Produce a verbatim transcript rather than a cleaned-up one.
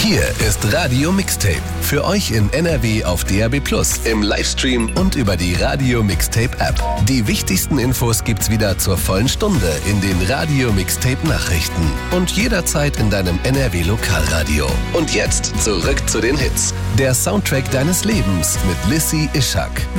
Hier ist Radio Mixtape. Für euch in N R W auf D A B plus, im Livestream und über die Radio Mixtape App. Die wichtigsten Infos gibt's wieder zur vollen Stunde in den Radio Mixtape Nachrichten und jederzeit in deinem N R W Lokalradio. Und jetzt zurück zu den Hits. Der Soundtrack deines Lebens mit Lissy Ishak.